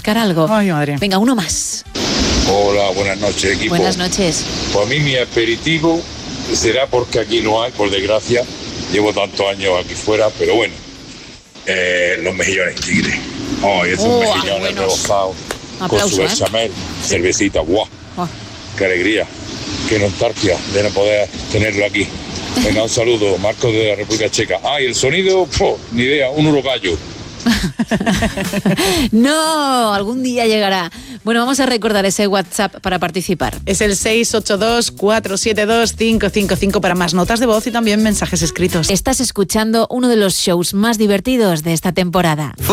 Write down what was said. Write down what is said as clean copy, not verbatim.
refrescar algo. Ay, madre. Venga, uno más. Hola, buenas noches, equipo. Buenas noches. Pues a mí mi aperitivo será porque aquí no hay, por desgracia. Llevo tantos años aquí fuera, pero bueno. Los mejillones tigre. Esos mejillones buenos. rebozados con Aplauso, su bechamel, cervecita, ¡guau! ¡Qué alegría! ¡Qué nostalgia de no poder tenerlo aquí! Venga, un saludo, Marcos de la República Checa. Y el sonido, ni idea, un urogallo. No, algún día llegará. Bueno, vamos a recordar ese WhatsApp para participar. Es el 682-472-555 para más notas de voz y también mensajes escritos. Estás escuchando uno de los shows más divertidos de esta temporada.